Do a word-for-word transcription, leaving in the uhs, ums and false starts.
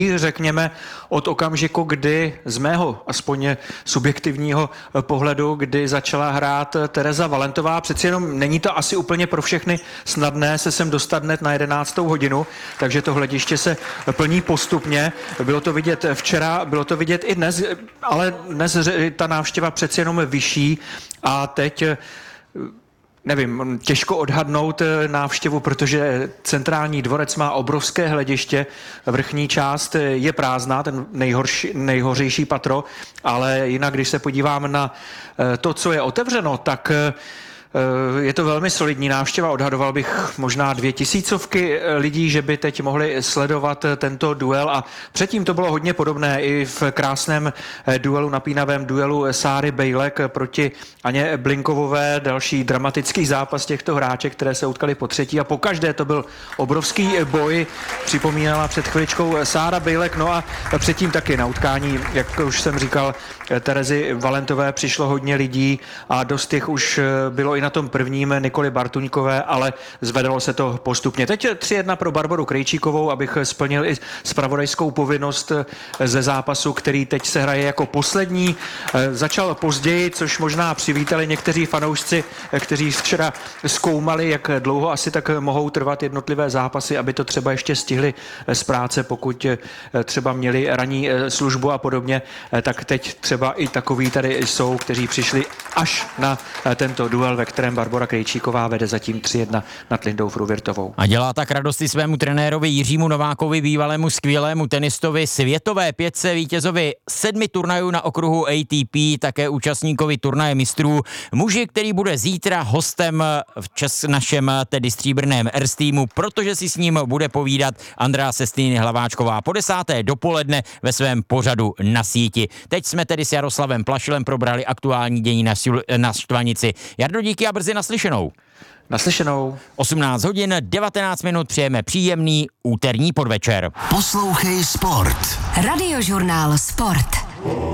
řekněme, od okamžiku, kdy z mého aspoň subjektivního pohledu, kdy začala hrát Tereza Valentová. Přeci jenom není to asi úplně pro všechny snadné se sem dostat hned na jedenáctou hodinu, takže to hlediště se plní postupně. Bylo to vidět včera, bylo to vidět i dnes, ale dnes ta návštěva přeci jenom vyšší a teď nevím, těžko odhadnout návštěvu, protože centrální dvorec má obrovské hlediště, vrchní část je prázdná, ten nejhorší, nejhořejší patro, ale jinak, když se podívám na to, co je otevřeno, tak je to velmi solidní návštěva, odhadoval bych možná dvě tisícovky lidí, že by teď mohli sledovat tento duel a předtím to bylo hodně podobné i v krásném duelu, napínavém duelu Sáry Bejlek proti Aně Blinkovové, další dramatický zápas těchto hráček, které se utkaly po třetí a pokaždé to byl obrovský boj, připomínala před chviličkou Sára Bejlek, no a předtím taky na utkání, jak už jsem říkal, Terezy Valentové přišlo hodně lidí a dost jich už bylo i na tom prvním Nikoli Bartuňkové, ale zvedalo se to postupně. Teď tři jedna pro Barboru Krejčíkovou, abych splnil i zpravodajskou povinnost ze zápasu, který teď se hraje jako poslední. Začal později, což možná přivítali někteří fanoušci, kteří včera zkoumali, jak dlouho asi tak mohou trvat jednotlivé zápasy, aby to třeba ještě stihli z práce, pokud třeba měli ranní službu a podobně, tak teď třeba i takoví tady jsou, kteří přišli až na tento duel, ve kterém Barbora Krejčíková vede zatím tři jedna nad Lindou Fruvirtovou. A dělá tak radosti svému trenérovi Jiřímu Novákovi, bývalému skvělému tenistovi, světové pětce, vítězovi sedmi turnajů na okruhu A T P, také účastníkovi turnaje mistrů. Muži, který bude zítra hostem v čas našem tedy stříbrném Erstýmu, protože si s ním bude povídat Andrea Sestýny Hlaváčková po desáté dopoledne ve svém pořadu Na síti. Teď jsme tedy s Jaroslavem Plašilem probrali aktuální dění na, na Štvanici. Jardo, díky a brzy naslyšenou. Naslyšenou. osmnáct hodin, devatenáct minut, přejeme příjemný úterní podvečer. Poslouchej Sport. Radiožurnál Sport.